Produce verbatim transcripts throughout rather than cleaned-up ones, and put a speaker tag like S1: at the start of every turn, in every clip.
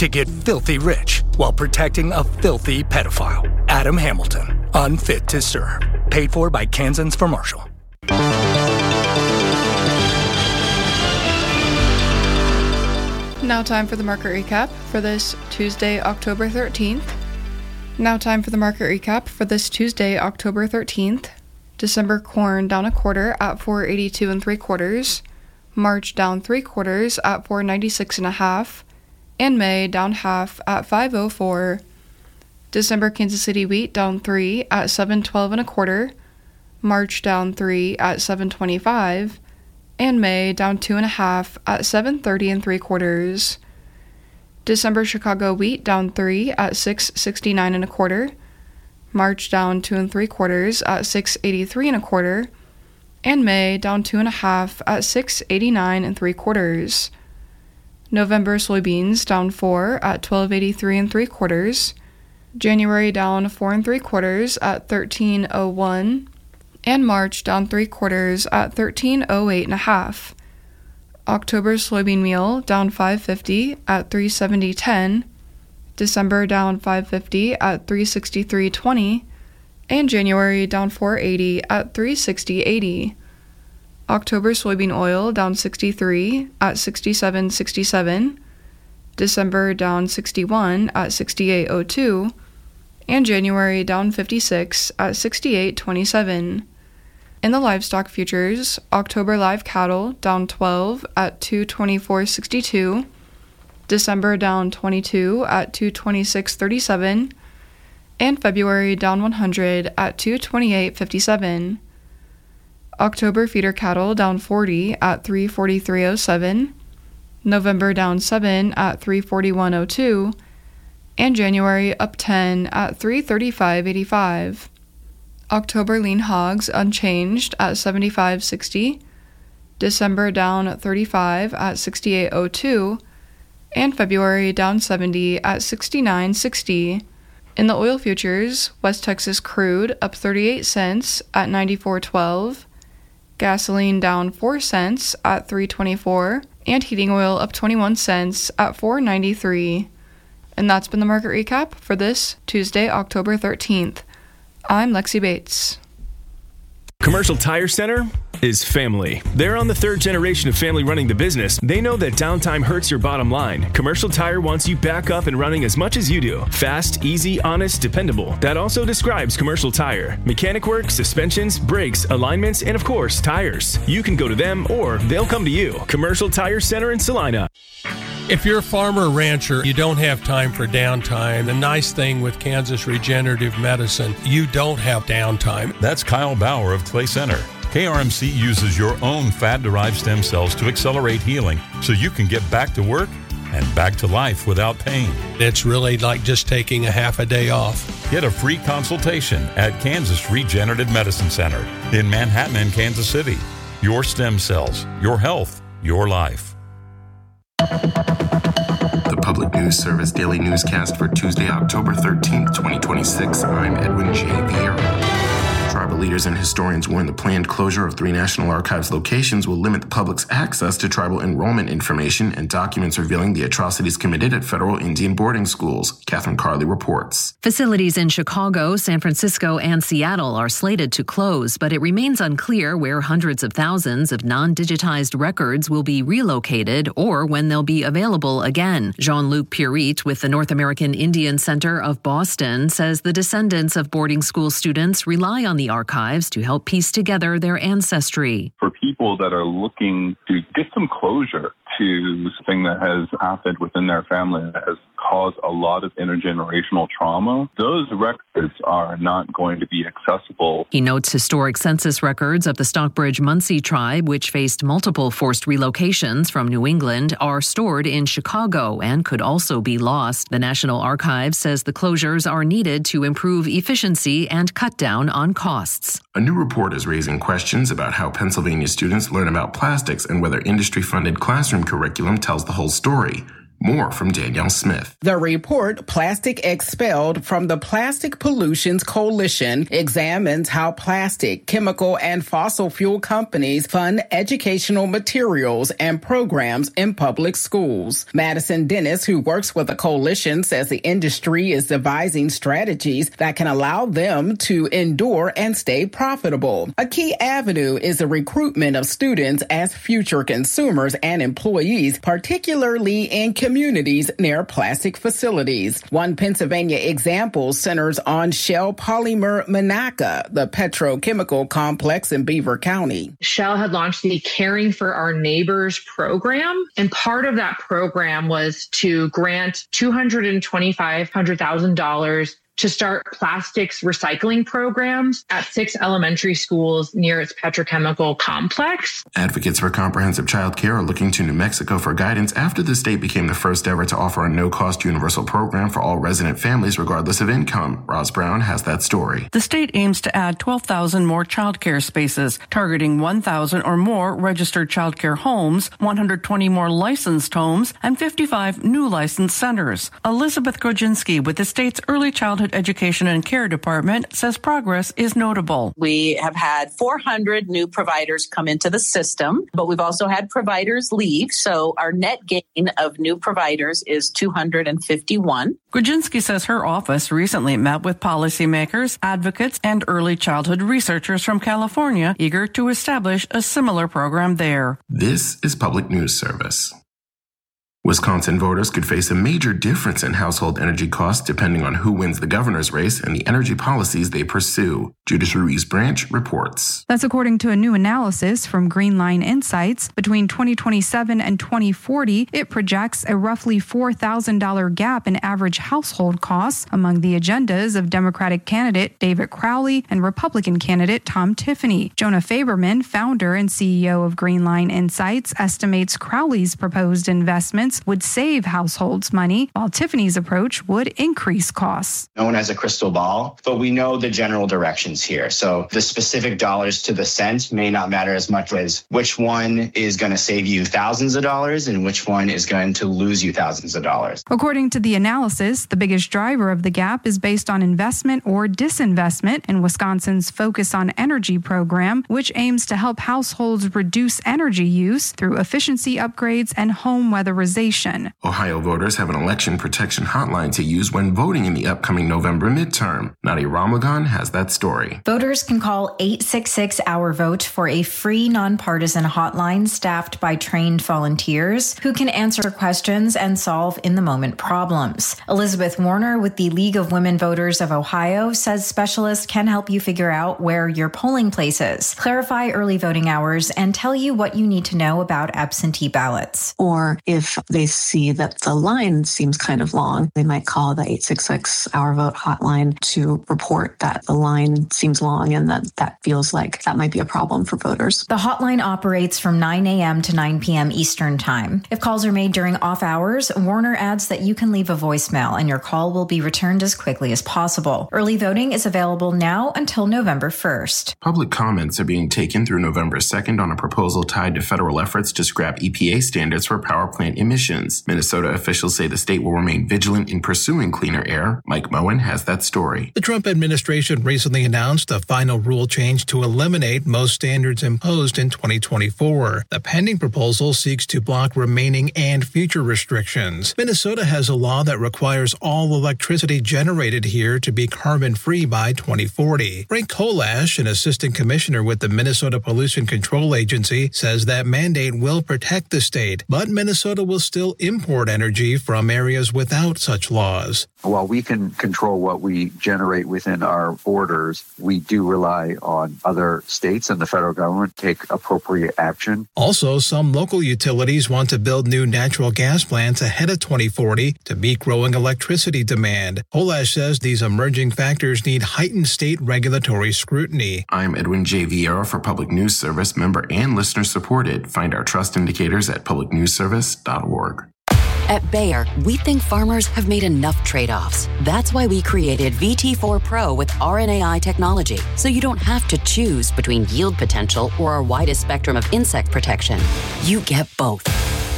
S1: to get filthy rich while protecting a filthy pedophile. Adam Hamilton, unfit to serve. Paid for by Kansans for Marshall.
S2: Now time for the market recap for this Tuesday, October thirteenth. Now time for the market recap for this Tuesday, October thirteenth. December corn down a quarter at four eighty-two and three quarters. March down three quarters at four ninety-six and a half. And May down half at five oh four. December Kansas City wheat down three at seven twelve and a quarter. March down three at seven twenty-five. And May down two and a half at seven thirty and three quarters. December Chicago wheat down three at six sixty-nine and a quarter. March down two and three quarters at six eighty-three and a quarter. And May down two and a half at six eighty-nine and three quarters. November soybeans down four at twelve eighty-three and three quarters. January down four and three quarters at thirteen oh one. And March down three quarters at thirteen oh eight and a half. October soybean meal down five fifty at three seventy ten. December down five fifty at three sixty-three twenty. And January down four eighty at three sixty eighty. October soybean oil down sixty-three at sixty-seven sixty-seven. December down sixty-one at sixty-eight oh two. And January down fifty-six at sixty-eight twenty-seven. In the livestock futures, October live cattle down twelve at two twenty-four sixty-two, December down twenty-two at two twenty-six thirty-seven, and February down one hundred at two twenty-eight fifty-seven. October feeder cattle down forty at three forty-three oh seven, November down seven at three forty-one oh two, and January up ten at three thirty-five eighty-five. October lean hogs unchanged at seventy-five sixty, December down thirty-five at sixty-eight oh two, and February down seventy at sixty-nine sixty. In the oil futures, West Texas crude up thirty-eight cents at ninety-four twelve, gasoline down four cents at three twenty-four, and heating oil up twenty-one cents at four ninety-three. And that's been the market recap for this Tuesday, October thirteenth. I'm Lexi Bates.
S3: Commercial Tire Center is family. They're on the third generation of family running the business. They know that downtime hurts your bottom line. Commercial Tire wants you back up and running as much as you do. Fast, easy, honest, dependable. That also describes Commercial Tire. Mechanic work, suspensions, brakes, alignments, and of course, tires. You can go to them or they'll come to you. Commercial Tire Center in Salina.
S4: If you're a farmer or rancher, you don't have time for downtime. The nice thing with Kansas Regenerative Medicine, you don't have downtime.
S5: That's Kyle Bauer of Clay Center. K R M C uses your own fat-derived stem cells to accelerate healing so you can get back to work and back to life without pain.
S4: It's really like just taking a half a day off.
S5: Get a free consultation at Kansas Regenerative Medicine Center in Manhattan and Kansas City. Your stem cells, your health, your life.
S6: The Public News Service Daily Newscast for Tuesday, October thirteenth, twenty twenty-six. I'm Edwin J. Vieira. Tribal leaders and historians warn the planned closure of three National Archives locations will limit the public's access to tribal enrollment information and documents revealing the atrocities committed at federal Indian boarding schools. Catherine Carley reports.
S7: Facilities in Chicago, San Francisco, and Seattle are slated to close, but it remains unclear where hundreds of thousands of non-digitized records will be relocated or when they'll be available again. Jean-Luc Pierite with the North American Indian Center of Boston says the descendants of boarding school students rely on the archives to help piece together their ancestry.
S8: For people that are looking to get some closure to something that has happened within their family that has caused a lot of intergenerational trauma, those records are not going to be accessible.
S7: He notes historic census records of the Stockbridge-Munsee tribe, which faced multiple forced relocations from New England, are stored in Chicago and could also be lost. The National Archives says the closures are needed to improve efficiency and cut down on costs.
S6: A new report is raising questions about how Pennsylvania students learn about plastics and whether industry-funded classroom curriculum tells the whole story. More from Danielle Smith.
S9: The report, Plastic Expelled from the Plastic Pollutions Coalition, examines how plastic, chemical, and fossil fuel companies fund educational materials and programs in public schools. Madison Dennis, who works with the coalition, says the industry is devising strategies that can allow them to endure and stay profitable. A key avenue is the recruitment of students as future consumers and employees, particularly in communities near plastic facilities. One Pennsylvania example centers on Shell Polymer Monaca, the petrochemical complex in Beaver County.
S10: Shell had launched the Caring for Our Neighbors program, and part of that program was to grant two hundred twenty-five thousand dollars to start plastics recycling programs at six elementary schools near its petrochemical complex.
S6: Advocates for comprehensive child care are looking to New Mexico for guidance after the state became the first ever to offer a no-cost universal program for all resident families regardless of income. Roz Brown has that story.
S11: The state aims to add twelve thousand more child care spaces, targeting one thousand or more registered child care homes, one hundred twenty more licensed homes, and fifty-five new licensed centers. Elizabeth Grodzinski with the state's Early Childhood Education and Care Department says progress is notable.
S12: We have had four hundred new providers come into the system, but we've also had providers leave. So our net gain of new providers is two hundred fifty-one.
S11: Grodzinski says her office recently met with policymakers, advocates, and early childhood researchers from California eager to establish a similar program there.
S6: This is Public News Service. Wisconsin voters could face a major difference in household energy costs depending on who wins the governor's race and the energy policies they pursue. Judith Ruiz Branch reports.
S13: That's according to a new analysis from Greenline Insights. Between twenty twenty-seven and twenty forty, it projects a roughly four thousand dollars gap in average household costs among the agendas of Democratic candidate David Crowley and Republican candidate Tom Tiffany. Jonah Faberman, founder and C E O of Greenline Insights, estimates Crowley's proposed investments would save households money, while Tiffany's approach would increase costs.
S14: No one has a crystal ball, but we know the general directions here. So the specific dollars to the cent may not matter as much as which one is going to save you thousands of dollars and which one is going to lose you thousands of dollars.
S13: According to the analysis, the biggest driver of the gap is based on investment or disinvestment in Wisconsin's Focus on Energy program, which aims to help households reduce energy use through efficiency upgrades and home weatherization.
S6: Ohio voters have an election protection hotline to use when voting in the upcoming November midterm. Nadia Ramagan has that story.
S15: Voters can call eight six six, our vote for a free nonpartisan hotline staffed by trained volunteers who can answer questions and solve in-the-moment problems. Elizabeth Warner with the League of Women Voters of Ohio says specialists can help you figure out where your polling place is, clarify early voting hours, and tell you what you need to know about absentee ballots.
S16: Or if they see that the line seems kind of long, they might call the eight six six, our vote hotline to report that the line seems long and that that feels like that might be a problem for voters.
S15: The hotline operates from nine a.m. to nine p.m. Eastern Time. If calls are made during off hours, Warner adds that you can leave a voicemail and your call will be returned as quickly as possible. Early voting is available now until November first.
S6: Public comments are being taken through November second on a proposal tied to federal efforts to scrap E P A standards for power plant emissions. Minnesota officials say the state will remain vigilant in pursuing cleaner air. Mike Moen has that story.
S17: The Trump administration recently announced a final rule change to eliminate most standards imposed in twenty twenty-four. The pending proposal seeks to block remaining and future restrictions. Minnesota has a law that requires all electricity generated here to be carbon-free by twenty forty. Frank Kolash, an assistant commissioner with the Minnesota Pollution Control Agency, says that mandate will protect the state, but Minnesota will still import energy from areas without such laws.
S18: While we can control what we generate within our borders, we do rely on other states and the federal government to take appropriate action.
S17: Also, some local utilities want to build new natural gas plants ahead of twenty forty to meet growing electricity demand. Kolash says these emerging factors need heightened state regulatory scrutiny.
S6: I'm Edwin J. Vieira for Public News Service, member and listener supported. Find our trust indicators at public news service dot org.
S19: At Bayer, we think farmers have made enough trade-offs. That's why we created V T four Pro with R N A I technology, so you don't have to choose between yield potential or our widest spectrum of insect protection. You get both.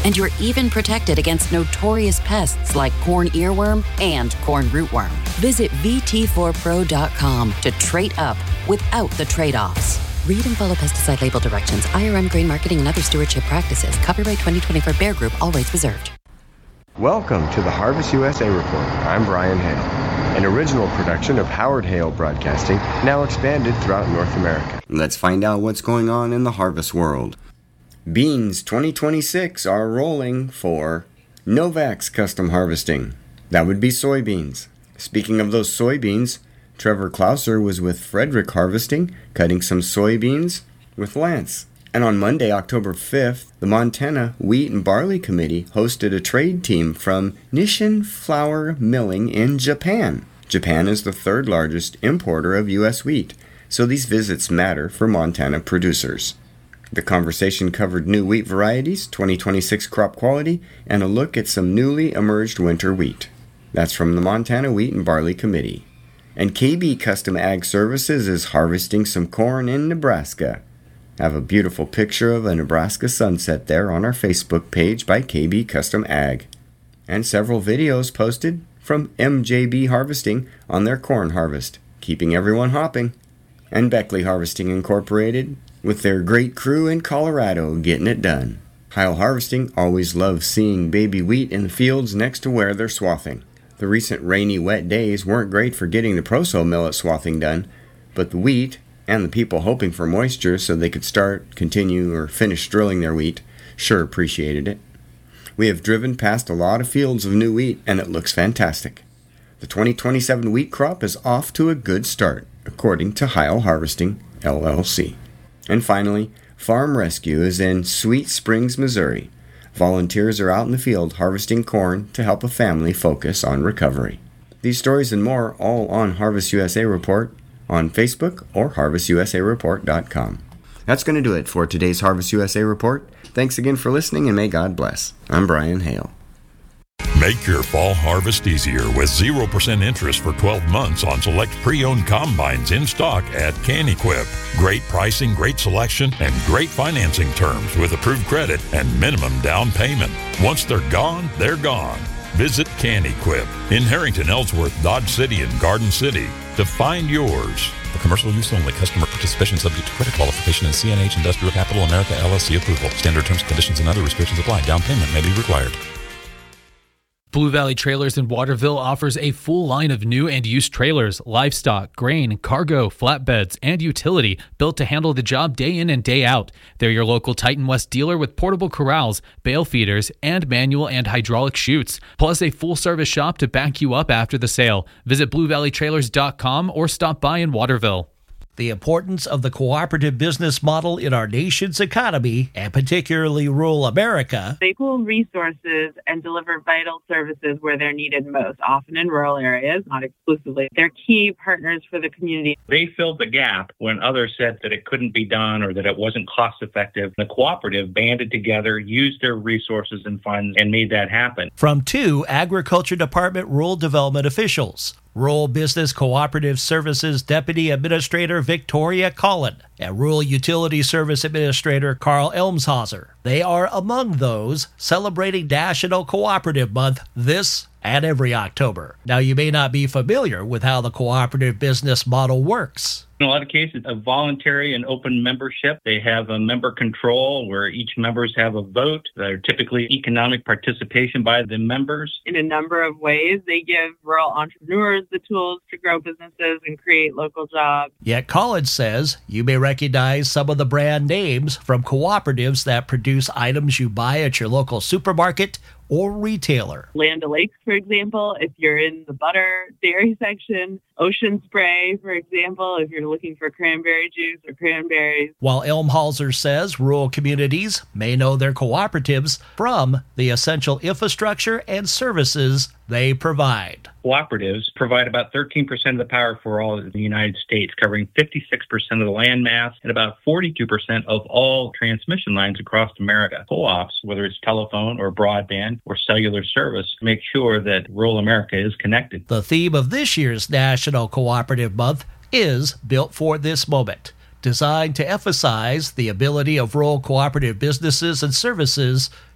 S19: And you're even protected against notorious pests like corn earworm and corn rootworm. Visit V T four pro dot com to trait up without the trade-offs. Read and follow pesticide label directions, I R M grain marketing and other stewardship practices. Copyright twenty twenty-four Bayer Group, all rights reserved.
S20: Welcome to the Harvest U S A Report. I'm Brian Hale, an original production of Howard Hale Broadcasting, now expanded throughout North America.
S21: Let's find out what's going on in the harvest world. Beans twenty twenty-six are rolling for Novak's Custom Harvesting. That would be soybeans. Speaking of those soybeans, Trevor Klauser was with Frederick Harvesting, cutting some soybeans with Lance. And on Monday, October fifth, the Montana Wheat and Barley Committee hosted a trade team from Nissin Flour Milling in Japan. Japan is the third largest importer of U S wheat, so these visits matter for Montana producers. The conversation covered new wheat varieties, twenty twenty-six crop quality, and a look at some newly emerged winter wheat. That's from the Montana Wheat and Barley Committee. And K B Custom Ag Services is harvesting some corn in Nebraska. I have a beautiful picture of a Nebraska sunset there on our Facebook page by K B Custom Ag. And several videos posted from M J B Harvesting on their corn harvest, keeping everyone hopping. And Beckley Harvesting Incorporated with their great crew in Colorado getting it done. Heil Harvesting always loves seeing baby wheat in the fields next to where they're swathing. The recent rainy, wet days weren't great for getting the Proso millet swathing done, but the wheat, and the people hoping for moisture so they could start, continue, or finish drilling their wheat, sure appreciated it. We have driven past a lot of fields of new wheat, and it looks fantastic. The twenty twenty-seven wheat crop is off to a good start, according to Heil Harvesting, L L C. And finally, Farm Rescue is in Sweet Springs, Missouri. Volunteers are out in the field harvesting corn to help a family focus on recovery. These stories and more all on Harvest U S A Report on Facebook or harvest u s a report dot com. That's going to do it for today's Harvest U S A Report. Thanks again for listening, and may God bless. I'm Brian Hale.
S5: Make your fall harvest easier with zero percent interest for twelve months on select pre-owned combines in stock at CanEquip. Great pricing, great selection, and great financing terms with approved credit and minimum down payment. Once they're gone, they're gone. Visit CanEquip in Harrington, Ellsworth, Dodge City, and Garden City to find yours.
S22: For commercial use only. Customer participation subject to credit qualification and C N H Industrial Capital America L L C approval. Standard terms, conditions, and other restrictions apply. Down payment may be required.
S23: Blue Valley Trailers in Waterville offers a full line of new and used trailers, livestock, grain, cargo, flatbeds, and utility built to handle the job day in and day out. They're your local Titan West dealer with portable corrals, bale feeders, and manual and hydraulic chutes, plus a full-service shop to back you up after the sale. Visit blue valley trailers dot com or stop by in Waterville.
S24: The importance of the cooperative business model in our nation's economy, and particularly rural America.
S25: They pool resources and deliver vital services where they're needed most, often in rural areas, not exclusively. They're key partners for the community.
S26: They filled the gap when others said that it couldn't be done or that it wasn't cost effective. The cooperative banded together, used their resources and funds, and made that happen.
S24: From two Agriculture Department rural development officials. Rural Business Cooperative Services Deputy Administrator Victoria Collin and Rural Utility Service Administrator Carl Elmshauser. They are among those celebrating National Cooperative Month this and every October. Now, you may not be familiar with how the cooperative business model works.
S26: In a lot of cases, a voluntary and open membership. They have a member control where each members have a vote. They're typically economic participation by the members.
S25: In a number of ways, they give rural entrepreneurs the tools to grow businesses and create local jobs.
S24: Yet Collins says you may recognize some of the brand names from cooperatives that produce items you buy at your local supermarket or retailer.
S25: Land O'Lakes, for example, if you're in the butter dairy section. Ocean Spray, for example, if you're looking for cranberry juice or cranberries.
S24: While Elmhauser says rural communities may know their cooperatives from the essential infrastructure and services they provide.
S26: Cooperatives provide about thirteen percent of the power for all of the United States, covering fifty-six percent of the land mass and about forty-two percent of all transmission lines across America. Co-ops, whether it's telephone or broadband or cellular service, make sure that rural America is connected.
S24: The theme of this year's National Cooperative Month is Built for This Moment, designed to emphasize the ability of rural cooperative businesses and services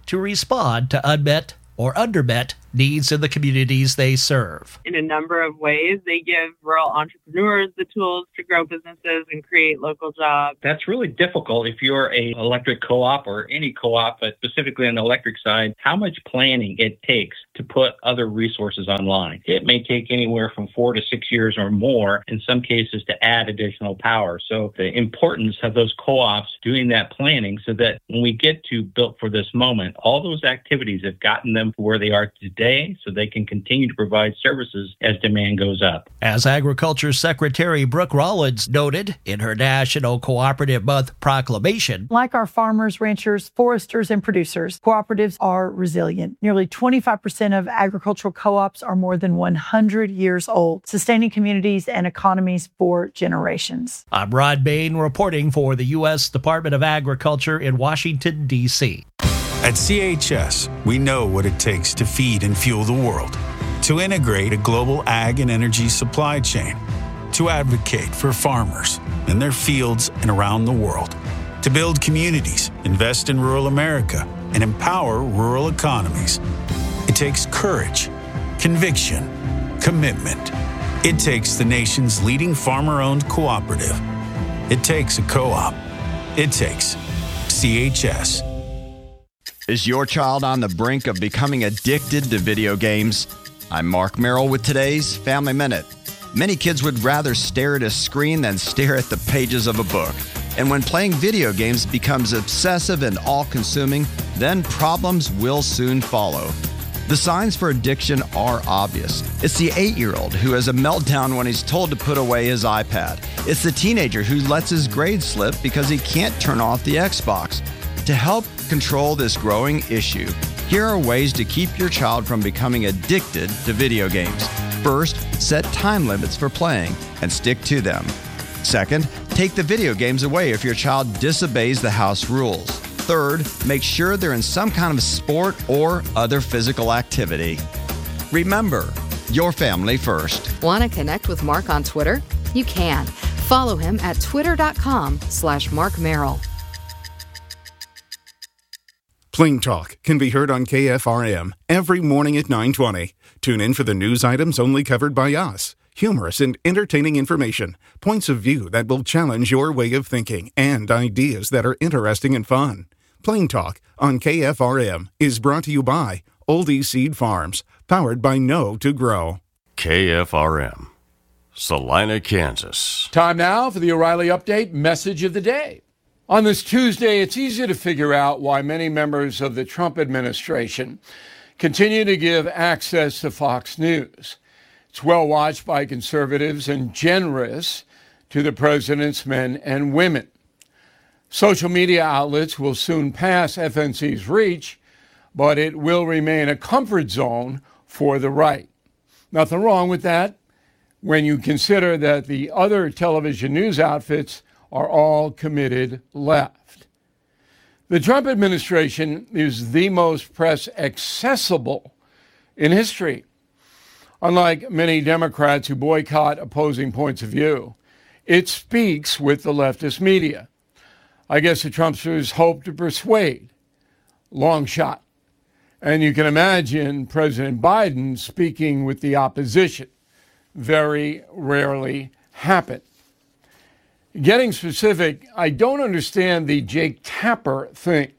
S24: to respond to unmet or undermet needs in the communities they serve.
S25: In a number of ways, they give rural entrepreneurs the tools to grow businesses and create local jobs.
S26: That's really difficult if you're a electric co-op or any co-op, but specifically on the electric side, how much planning it takes to put other resources online. It may take anywhere from four to six years or more, in some cases, to add additional power. So the importance of those co-ops doing that planning so that when we get to Built for This Moment, all those activities have gotten them to where they are today so they can continue to provide services as demand goes up.
S24: As Agriculture Secretary Brooke Rollins noted in her National Cooperative Month proclamation,
S1: like our farmers, ranchers, foresters, and producers, cooperatives are resilient. Nearly twenty-five percent of agricultural co-ops are more than one hundred years old, sustaining communities and economies for generations.
S24: I'm Rod Bain reporting for the U S Department of Agriculture in Washington, D C
S2: At C H S, we know what it takes to feed and fuel the world, to integrate a global ag and energy supply chain, to advocate for farmers in their fields and around the world, to build communities, invest in rural America, and empower rural economies. It takes courage, conviction, commitment. It takes the nation's leading farmer-owned cooperative. It takes a co-op. It takes C H S.
S21: Is your child on the brink of becoming addicted to video games? I'm Mark Merrill with today's Family Minute. Many kids would rather stare at a screen than stare at the pages of a book. And when playing video games becomes obsessive and all-consuming, then problems will soon follow. The signs for addiction are obvious. It's the eight-year-old who has a meltdown when he's told to put away his iPad. It's the teenager who lets his grades slip because he can't turn off the Xbox. To help control this growing issue, here are ways to keep your child from becoming addicted to video games. First, set time limits for playing and stick to them. Second, take the video games away if your child disobeys the house rules. Third, make sure they're in some kind of sport or other physical activity. Remember, your family first.
S3: Want to connect with Mark on Twitter? You can. Follow him at twitter.com slash Mark Merrill.
S4: Plain Talk can be heard on K F R M every morning at nine twenty. Tune in for the news items only covered by us. Humorous and entertaining information, points of view that will challenge your way of thinking, and ideas that are interesting and fun. Plain Talk on K F R M is brought to you by Oldie Seed Farms, powered by Know to Grow.
S7: K F R M, Salina, Kansas.
S8: Time now for the O'Reilly Update Message of the Day. On this Tuesday, it's easy to figure out why many members of the Trump administration continue to give access to Fox News. It's well watched by conservatives and generous to the president's men and women. Social media outlets will soon pass F N C's reach, but it will remain a comfort zone for the right. Nothing wrong with that when you consider that the other television news outfits are all committed left. The Trump administration is the most press accessible in history. Unlike many Democrats who boycott opposing points of view, it speaks with the leftist media. I guess the Trumpsters hope to persuade. Long shot. And you can imagine President Biden speaking with the opposition. Very rarely happen. Getting specific, I don't understand the Jake Tapper thing.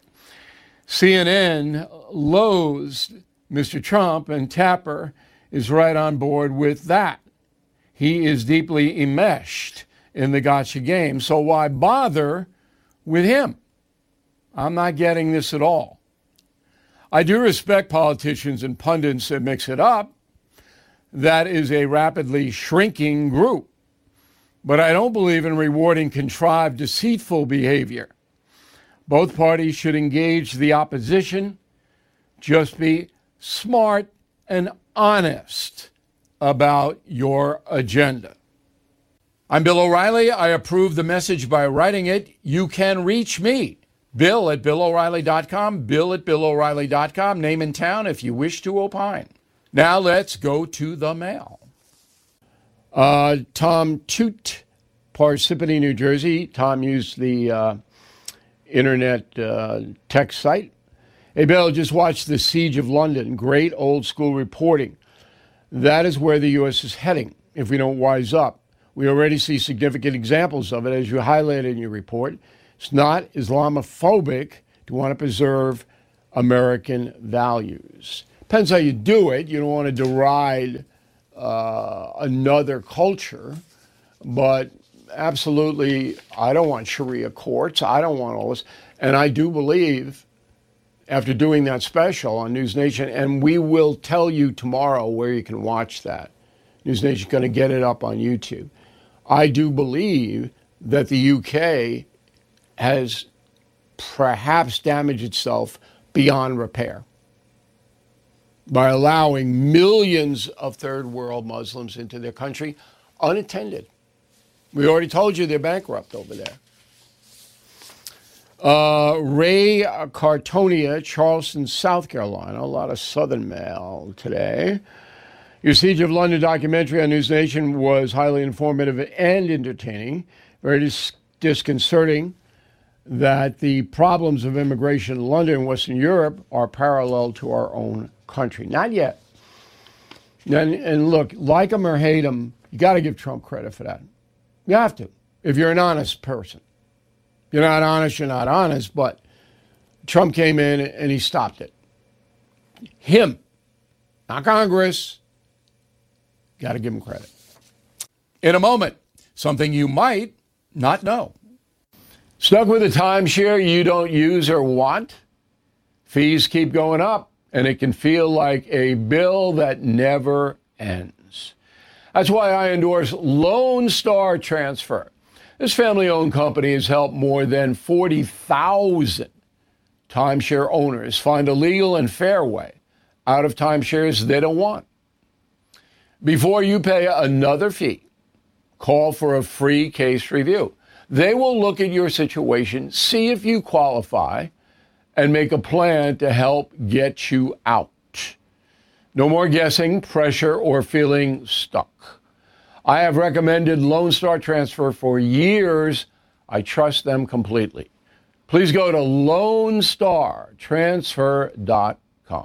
S8: C N N loathes Mister Trump, and Tapper is right on board with that. He is deeply enmeshed in the gotcha game, so why bother with him? I'm not getting this at all. I do respect politicians and pundits that mix it up. That is a rapidly shrinking group. But I don't believe in rewarding contrived, deceitful behavior. Both parties should engage the opposition. Just be smart and honest about your agenda. I'm Bill O'Reilly. I approve the message by writing it. You can reach me, Bill at Bill O'Reilly dot com, Bill at Bill O'Reilly dot com, name and town if you wish to opine. Now let's go to the mail. Uh, Tom Toot, Parsippany, New Jersey. Tom used the uh, internet uh, text site. Hey, Bill, just watched the Siege of London. Great old school reporting. That is where the U S is heading if we don't wise up. We already see significant examples of it, as you highlighted in your report. It's not Islamophobic to want to preserve American values. Depends how you do it. You don't want to deride uh, another culture, but absolutely, I don't want Sharia courts. I don't want all this. And I do believe, after doing that special on News Nation, and we will tell you tomorrow where you can watch that. News Nation's going to get it up on YouTube. I do believe that the U K has perhaps damaged itself beyond repair by allowing millions of third world Muslims into their country unattended. We already told you they're bankrupt over there. Uh, Ray Cartonia, Charleston, South Carolina. A lot of Southern mail today. Your Siege of London documentary on News Nation was highly informative and entertaining. Very dis- disconcerting that the problems of immigration in London and Western Europe are parallel to our own country. Not yet. And, and look, like him or hate him, you got to give Trump credit for that. You have to, if you're an honest person. You're not honest, you're not honest, but Trump came in and he stopped it. Him, not Congress. Got to give him credit. In a moment, something you might not know. Stuck with a timeshare you don't use or want? Fees keep going up, and it can feel like a bill that never ends. That's why I endorse Lone Star Transfer. This family-owned company has helped more than forty thousand timeshare owners find a legal and fair way out of timeshares they don't want. Before you pay another fee, call for a free case review. They will look at your situation, see if you qualify, and make a plan to help get you out. No more guessing, pressure, or feeling stuck. I have recommended Lone Star Transfer for years. I trust them completely. Please go to lone star transfer dot com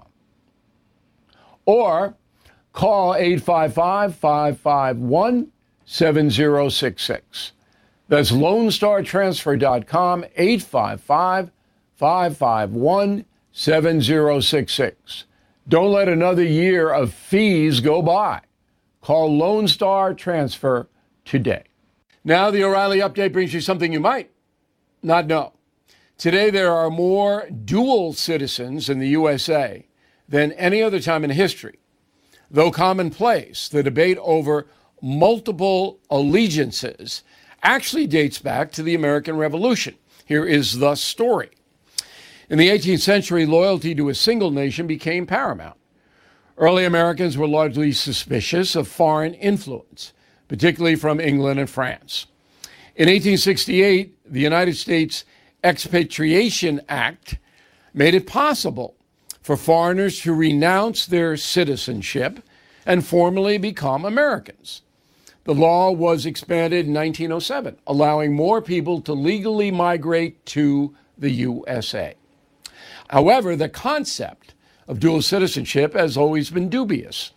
S8: or call eight five five, five five one, seven zero six six. That's lone star transfer dot com, eight five five, five five one, seven zero six six. Don't let another year of fees go by. Call Lone Star Transfer today. Now the O'Reilly Update brings you something you might not know. Today there are more dual citizens in the U S A than any other time in history. Though commonplace, the debate over multiple allegiances actually dates back to the American Revolution. Here is the story. In the eighteenth century, loyalty to a single nation became paramount. Early Americans were largely suspicious of foreign influence, particularly from England and France. In eighteen sixty-eight, the United States Expatriation Act made it possible for foreigners to renounce their citizenship and formally become Americans. The law was expanded in nineteen oh seven, allowing more people to legally migrate to the U S A. However, the concept of dual citizenship has always been dubious.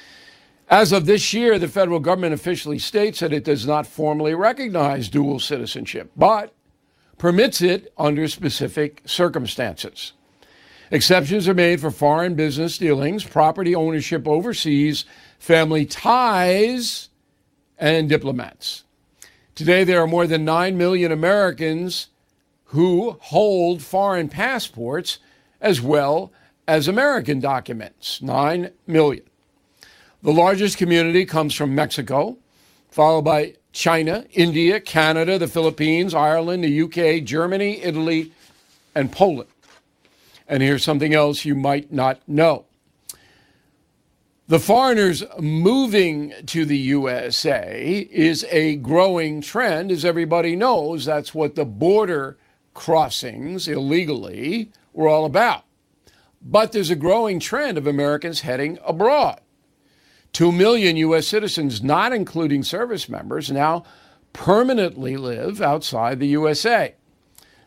S8: As of this year, the federal government officially states that it does not formally recognize dual citizenship, but permits it under specific circumstances. Exceptions are made for foreign business dealings, property ownership overseas, family ties, and diplomats. Today, there are more than nine million Americans who hold foreign passports as well as American documents, nine million. The largest community comes from Mexico, followed by China, India, Canada, the Philippines, Ireland, the U K, Germany, Italy, and Poland. And here's something else you might not know. The foreigners moving to the U S A is a growing trend. As everybody knows, that's what the border crossings illegally were all about. But there's a growing trend of Americans heading abroad. Two million U S citizens, not including service members, now permanently live outside the U S A.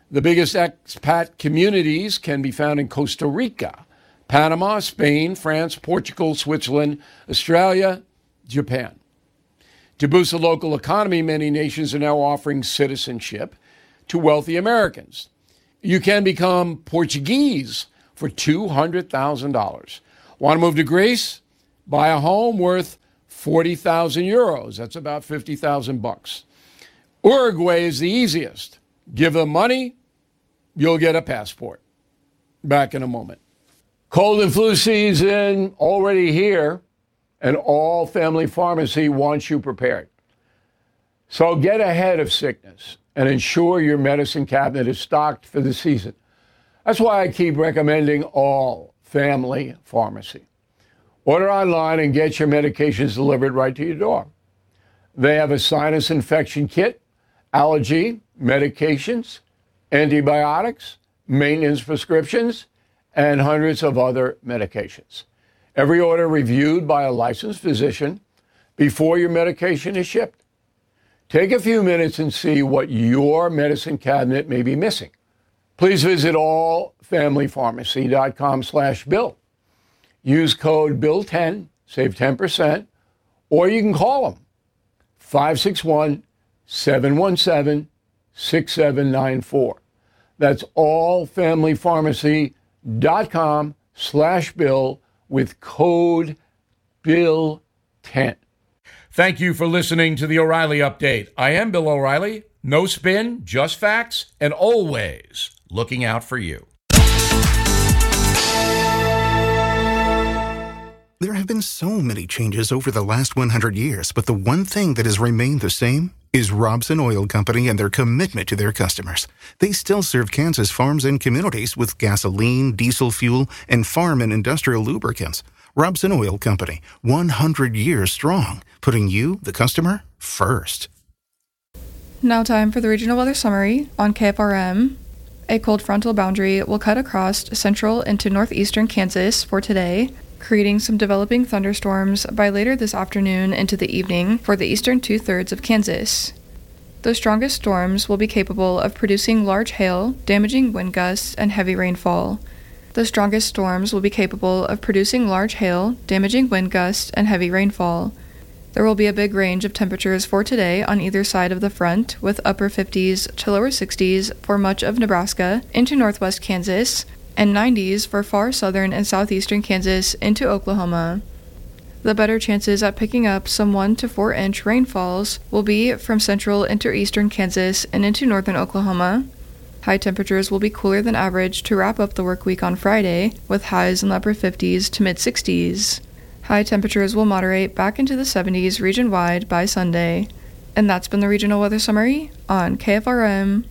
S8: The biggest expat communities can be found in Costa Rica, Panama, Spain, France, Portugal, Switzerland, Australia, Japan. To boost the local economy, many nations are now offering citizenship to wealthy Americans. You can become Portuguese for two hundred thousand dollars. Want to move to Greece? Buy a home worth forty thousand euros. That's about fifty thousand bucks. Uruguay is the easiest. Give them money, you'll get a passport. Back in a moment. Cold and flu season already here, and All Family Pharmacy wants you prepared. So get ahead of sickness and ensure your medicine cabinet is stocked for the season. That's why I keep recommending All Family Pharmacy. Order online and get your medications delivered right to your door. They have a sinus infection kit, allergy, medications, antibiotics, maintenance prescriptions, and hundreds of other medications. Every order reviewed by a licensed physician before your medication is shipped. Take a few minutes and see what your medicine cabinet may be missing. Please visit all family pharmacy dot com slash bill. Use code bill ten, save ten percent, or you can call them five six one, seven one seven, six seven nine four. That's all family pharmacy dot com slash bill with code bill ten. Thank you for listening to the O'Reilly Update. I am Bill O'Reilly. No spin, just facts, and always looking out for you.
S4: There have been so many changes over the last one hundred years, but the one thing that has remained the same is Robson Oil Company and their commitment to their customers. They still serve Kansas farms and communities with gasoline, diesel fuel, and farm and industrial lubricants. Robson Oil Company, one hundred years strong, putting you, the customer, first.
S9: Now time for the regional weather summary on K F R M. A cold frontal boundary will cut across central into northeastern Kansas for today, creating some developing thunderstorms by later this afternoon into the evening for the eastern two-thirds of Kansas. The strongest storms will be capable of producing large hail, damaging wind gusts, and heavy rainfall. The strongest storms will be capable of producing large hail, damaging wind gusts, and heavy rainfall. There will be a big range of temperatures for today on either side of the front, with upper fifties to lower sixties for much of Nebraska into northwest Kansas, and nineties for far southern and southeastern Kansas into Oklahoma. The better chances at picking up some one to four inch rainfalls will be from central into eastern Kansas and into northern Oklahoma. High temperatures will be cooler than average to wrap up the work week on Friday, with highs in the upper fifties to mid sixties. High temperatures will moderate back into the seventies region-wide by Sunday. And that's been the regional weather summary on K F R M.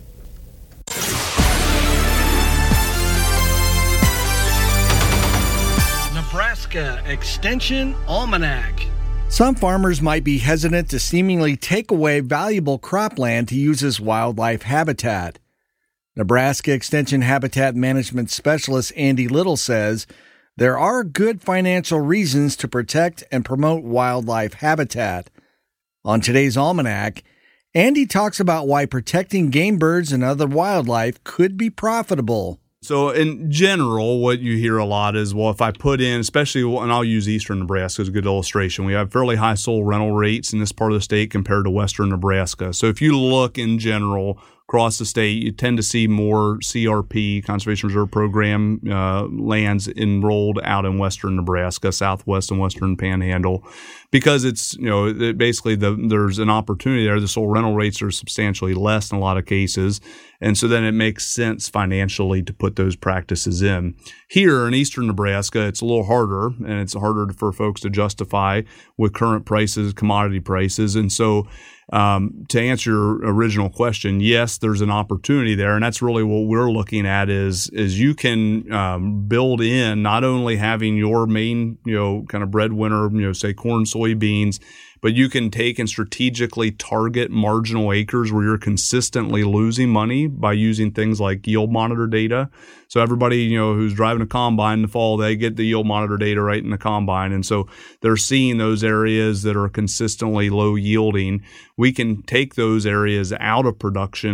S10: Nebraska Extension Almanac.
S11: Some farmers might be hesitant to seemingly take away valuable cropland to use as wildlife habitat. Nebraska Extension Habitat Management Specialist Andy Little says there are good financial reasons to protect and promote wildlife habitat. On today's Almanac, Andy talks about why protecting game birds and other wildlife could be profitable.
S12: So in general, what you hear a lot is, well, if I put in, especially, and I'll use eastern Nebraska as a good illustration, we have fairly high soil rental rates in this part of the state compared to western Nebraska. So if you look in general across the state, you tend to see more C R P, Conservation Reserve Program, uh, lands enrolled out in western Nebraska, southwest and western Panhandle, because it's, you know, it basically the, there's an opportunity there. The soil rental rates are substantially less in a lot of cases, and so then it makes sense financially to put those practices in. Here in eastern Nebraska, it's a little harder, and it's harder for folks to justify with current prices, commodity prices, and so Um, to answer your original question, yes, there's an opportunity there, and that's really what we're looking at is is you can um, build in not only having your main, you know, kind of breadwinner, you know, say corn, soybeans, but you can take and strategically target marginal acres where you're consistently losing money by using things like yield monitor data. So everybody, you know, who's driving a combine in the fall, they get the yield monitor data right in the combine. And so they're seeing those areas that are consistently low yielding. We can take those areas out of production,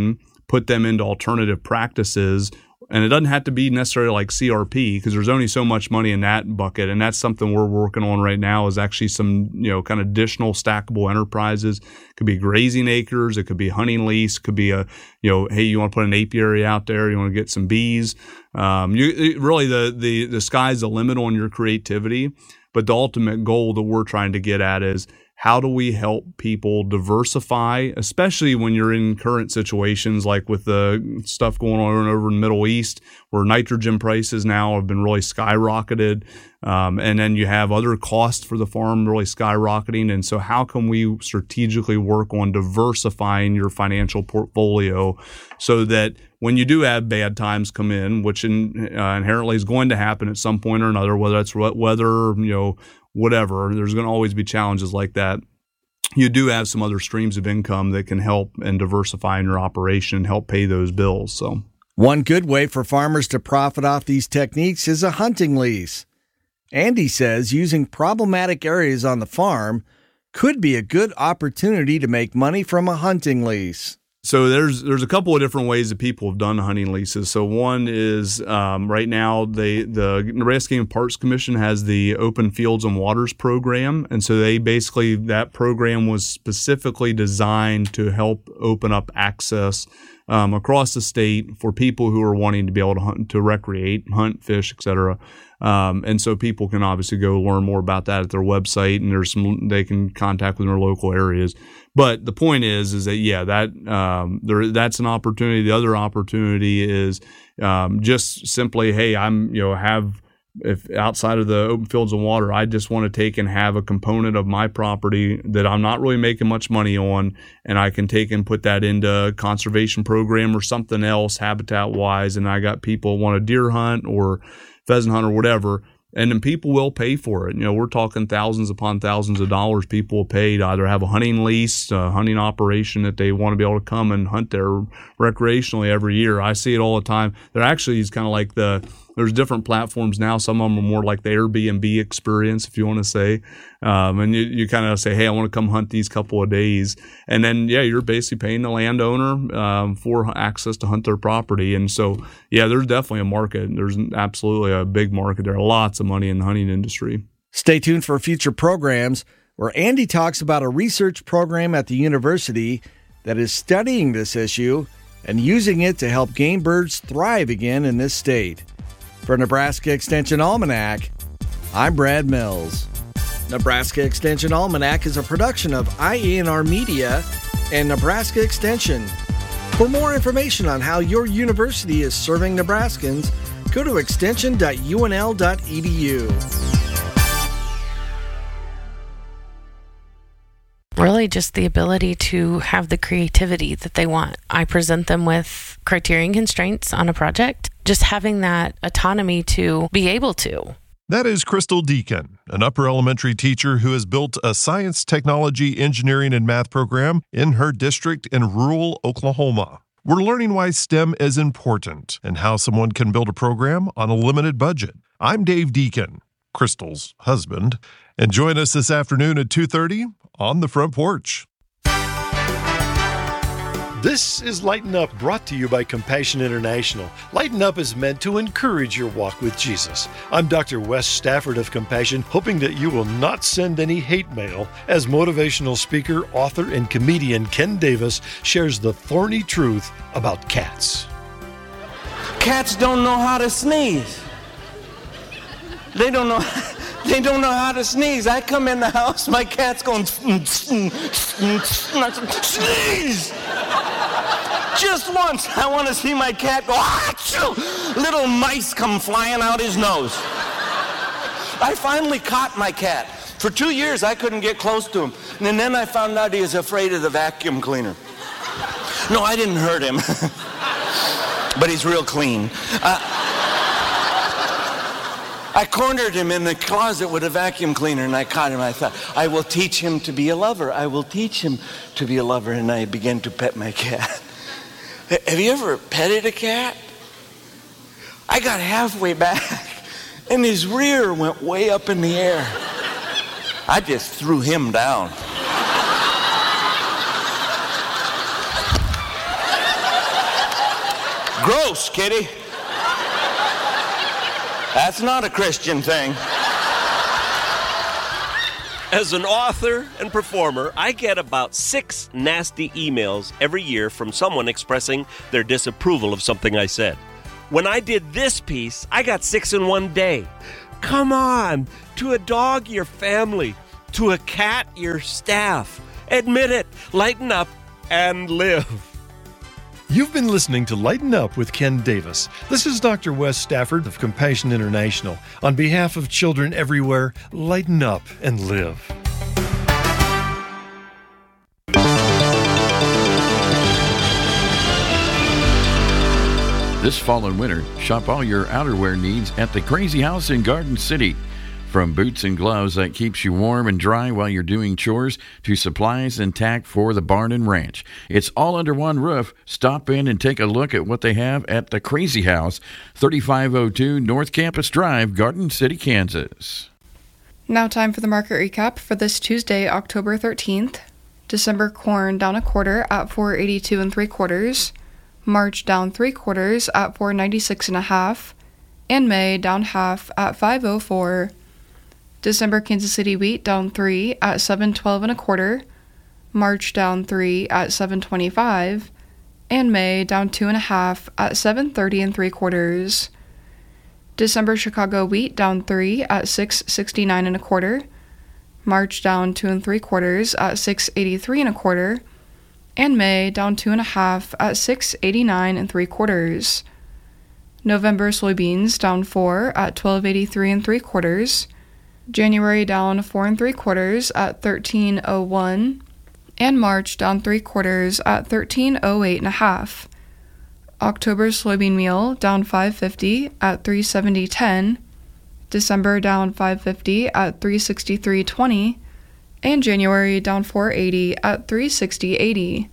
S12: put them into alternative practices. And it doesn't have to be necessarily like C R P, because there's only so much money in that bucket. And that's something we're working on right now, is actually some, you know, kind of additional stackable enterprises. It could be grazing acres. It could be hunting lease. It could be a, you know, hey, you want to put an apiary out there. You want to get some bees. Um, you it, really the, the, the sky's the limit on your creativity. But the ultimate goal that we're trying to get at is, how do we help people diversify, especially when you're in current situations like with the stuff going on over in the Middle East, where nitrogen prices now have been really skyrocketed. Um, and then you have other costs for the farm really skyrocketing. And so how can we strategically work on diversifying your financial portfolio so that when you do have bad times come in, which in, uh, inherently is going to happen at some point or another, whether that's weather, you know, whatever, there's going to always be challenges like that. You do have some other streams of income that can help and diversify in your operation and help pay those bills. So,
S11: one good way for farmers to profit off these techniques is a hunting lease. Andy says using problematic areas on the farm could be a good opportunity to make money from a hunting lease.
S12: So there's there's a couple of different ways that people have done hunting leases. So one is um, right now they the Nebraska Game and Parks Commission has the Open Fields and Waters program, and so they basically that program was specifically designed to help open up access um, across the state for people who are wanting to be able to hunt, to recreate, hunt, fish, et cetera. Um, and so people can obviously go learn more about that at their website, and there's some they can contact with their local areas. But the point is, is that yeah, that um, there that's an opportunity. The other opportunity is um, just simply, hey, I'm you know have if outside of the open fields and water, I just want to take and have a component of my property that I'm not really making much money on, and I can take and put that into a conservation program or something else habitat wise. And I got people who want to deer hunt or pheasant hunt or whatever. And then people will pay for it. You know, we're talking thousands upon thousands of dollars people will pay to either have a hunting lease, a hunting operation that they want to be able to come and hunt there recreationally every year. I see it all the time. There actually is kind of like the, there's different platforms now. Some of them are more like the Airbnb experience, if you want to say. Um, and you, you kind of say, hey, I want to come hunt these couple of days. And then, yeah, you're basically paying the landowner um, for access to hunt their property. And so, yeah, there's definitely a market. There's absolutely a big market. There are lots of money in the hunting industry.
S11: Stay tuned for future programs where Andy talks about a research program at the university that is studying this issue and using it to help game birds thrive again in this state. For Nebraska Extension Almanac, I'm Brad Mills. Nebraska Extension Almanac is a production of I A N R Media and Nebraska Extension. For more information on how your university is serving Nebraskans, go to extension dot u n l dot e d u.
S13: Really just the ability to have the creativity that they want. I present them with criterion constraints on a project, just having that autonomy to be able to.
S14: That is Crystal Deacon, an upper elementary teacher who has built a science, technology, engineering, and math program in her district in rural Oklahoma. We're learning why STEM is important and how someone can build a program on a limited budget. I'm Dave Deacon, Crystal's husband, and join us this afternoon at two thirty on the front porch.
S15: This is Lighten Up, brought to you by Compassion International. Lighten Up is meant to encourage your walk with Jesus. I'm Doctor Wes Stafford of Compassion, hoping that you will not send any hate mail as motivational speaker, author, and comedian Ken Davis shares the thorny truth about cats.
S16: Cats don't know how to sneeze. They don't know... They don't know how to sneeze. I come in the house, my cat's going, sneeze! Just once, I want to see my cat go, achoo! Little mice come flying out his nose. I finally caught my cat. For two years, I couldn't get close to him. And then I found out he was afraid of the vacuum cleaner. No, I didn't hurt him. But he's real clean. Uh, I cornered him in the closet with a vacuum cleaner, and I caught him. I thought, I will teach him to be a lover. I will teach him to be a lover. And I began to pet my cat. Have you ever petted a cat? I got halfway back, and his rear went way up in the air. I just threw him down. Gross, Kitty. That's not a Christian thing.
S5: As an author and performer, I get about six nasty emails every year from someone expressing their disapproval of something I said. When I did this piece, I got six in one day. Come on, to a dog, your family. To a cat, your staff. Admit it, lighten up, and live.
S15: You've been listening to Lighten Up with Ken Davis. This is Doctor Wes Stafford of Compassion International. On behalf of children everywhere, lighten up and live.
S6: This fall and winter, shop all your outerwear needs at the Crazy House in Garden City. From boots and gloves that keeps you warm and dry while you're doing chores to supplies and tack for the barn and ranch. It's all under one roof. Stop in and take a look at what they have at the Crazy House, thirty-five oh two North Campus Drive, Garden City, Kansas.
S9: Now time for the market recap for this Tuesday, October thirteenth. December corn down a quarter at four eighty-two and three quarters. March down three quarters at four ninety-six and a half. And May down half at five oh four. December Kansas City wheat down three at seven twelve and a quarter, March down three at seven twenty-five, and May down two and a half at seven thirty and three quarters. December Chicago wheat down three at six sixty-nine and a quarter, March down two and three quarters at six eighty-three and a quarter, and May down two and a half at six eighty-nine and three quarters. November soybeans down four at twelve eighty-three and three quarters. January down four and three quarters at thirteen oh one, and March down three quarters at thirteen oh eight and a half. October soybean meal down five fifty at three seventy ten, December down five fifty at three sixty-three twenty, and January down four eighty at three sixty eighty.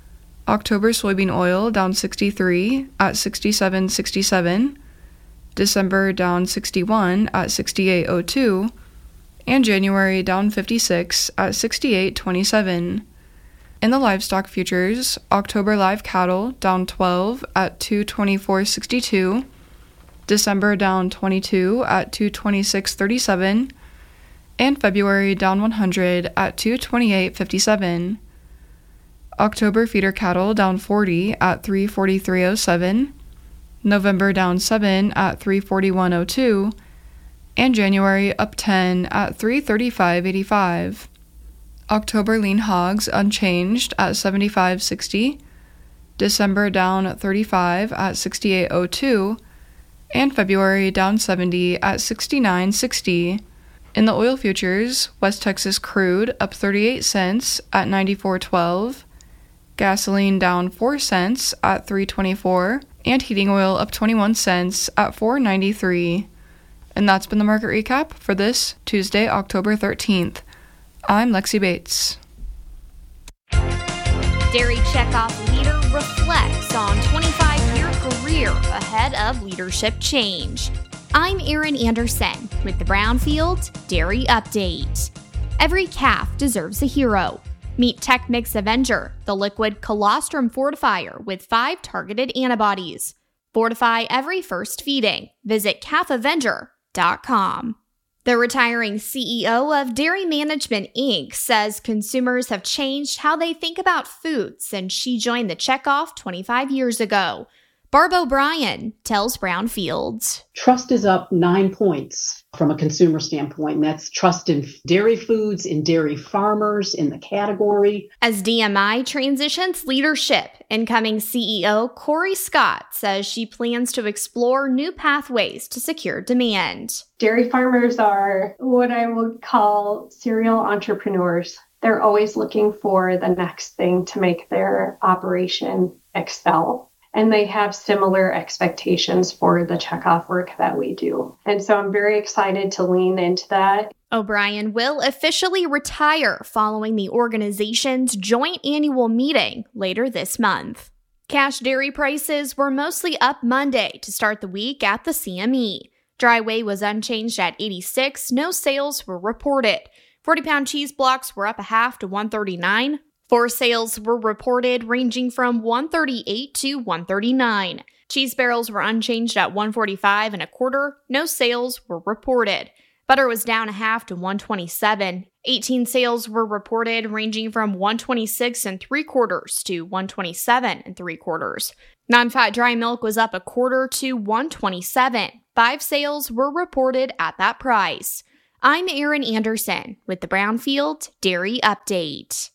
S9: October soybean oil down sixty-three at sixty-seven sixty-seven, December down sixty-one at sixty-eight oh two, and January down fifty-six at sixty-eight twenty-seven. In the livestock futures, October live cattle down twelve at two twenty-four sixty-two, December down twenty-two at two twenty-six thirty-seven, and February down one hundred at two twenty-eight fifty-seven. October feeder cattle down forty at three forty-three oh seven, November down seven at three forty-one oh two, and January up ten at three thirty-five eighty-five. October lean hogs unchanged at seventy-five sixty, December down thirty-five at sixty-eight oh two, and February down seventy at sixty-nine sixty. In the oil futures, West Texas crude up thirty-eight cents at ninety-four twelve, gasoline down four cents at three twenty-four, and heating oil up twenty-one cents at four ninety-three. And that's been the market recap for this Tuesday, October thirteenth. I'm Lexi Bates.
S17: Dairy Checkoff leader reflects on twenty-five-year career ahead of leadership change. I'm Erin Anderson with the Brownfield Dairy Update. Every calf deserves a hero. Meet Tech-Mix Avenger, the liquid colostrum fortifier with five targeted antibodies. Fortify every first feeding. Visit calf avenger dot com. The retiring C E O of Dairy Management Incorporated says consumers have changed how they think about food since she joined the checkoff twenty-five years ago. Barb O'Brien tells Brownfield.
S18: Trust is up nine points from a consumer standpoint, and that's trust in dairy foods, in dairy farmers, in the category.
S17: As D M I transitions leadership, incoming C E O Corey Scott says she plans to explore new pathways to secure demand.
S19: Dairy farmers are what I would call serial entrepreneurs. They're always looking for the next thing to make their operation excel. And they have similar expectations for the checkoff work that we do. And so I'm very excited to lean into that.
S17: O'Brien will officially retire following the organization's joint annual meeting later this month. Cash dairy prices were mostly up Monday to start the week at the C M E. Dry whey was unchanged at eighty-six, no sales were reported. forty-pound cheese blocks were up a half to one thirty-nine. Four sales were reported ranging from one thirty-eight to one thirty-nine. Cheese barrels were unchanged at one forty-five and a quarter. No sales were reported. Butter was down a half to one twenty-seven. eighteen sales were reported ranging from one twenty-six and three quarters to one twenty-seven and three quarters. Non-fat dry milk was up a quarter to one twenty-seven. Five sales were reported at that price. I'm Erin Anderson with the Brownfield Dairy Update.